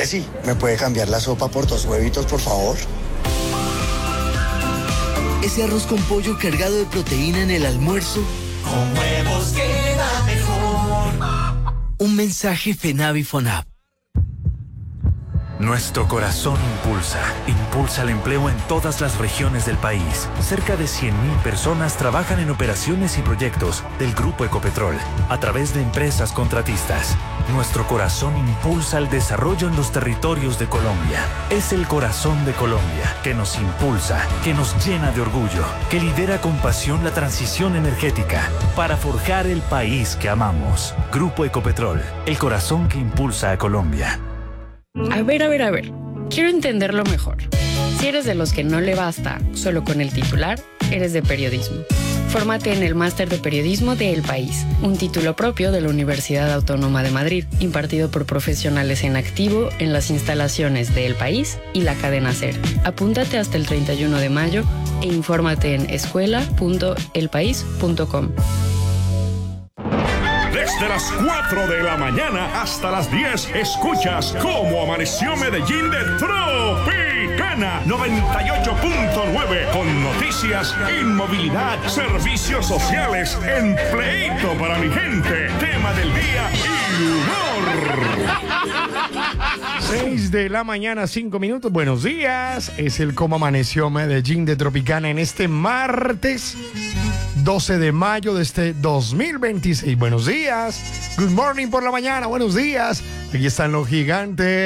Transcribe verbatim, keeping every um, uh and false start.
Ceci, ¿me puede cambiar la sopa por dos huevitos, por favor? Ese arroz con pollo cargado de proteína en el almuerzo. Con huevos queda mejor. Un mensaje FENAVI FONAP. Nuestro corazón impulsa, impulsa el empleo en todas las regiones del país. Cerca de cien mil personas trabajan en operaciones y proyectos del Grupo Ecopetrol a través de empresas contratistas. Nuestro corazón impulsa el desarrollo en los territorios de Colombia. Es el corazón de Colombia que nos impulsa, que nos llena de orgullo, que lidera con pasión la transición energética para forjar el país que amamos. Grupo Ecopetrol, el corazón que impulsa a Colombia. A ver, a ver, a ver. Quiero entenderlo mejor. Si eres de los que no le basta solo con el titular, eres de periodismo. Fórmate en el Máster de Periodismo de El País, un título propio de la Universidad Autónoma de Madrid, impartido por profesionales en activo en las instalaciones de El País y la cadena SER. Apúntate hasta el treinta y uno de mayo e infórmate en escuela punto el país punto com. Desde las cuatro de la mañana hasta las diez, escuchas Cómo Amaneció Medellín de Tropicana noventa y ocho punto nueve, con noticias, inmovilidad, servicios sociales, empleito para mi gente, tema del día y humor. seis de la mañana, cinco minutos. Buenos días. Es el Cómo Amaneció Medellín de Tropicana en este martes doce de mayo de este dos mil veintiséis. Buenos días. Good morning por la mañana. Buenos días. Aquí están los gigantes.